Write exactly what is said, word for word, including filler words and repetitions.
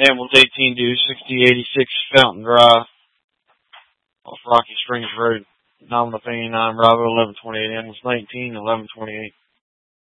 Ambulance eighteen due sixty eighty-six Fountain Drive off Rocky Springs Road. Nominal opinion nine Bravo eleven twenty-eight. Ambulance nineteen eleven twenty-eight.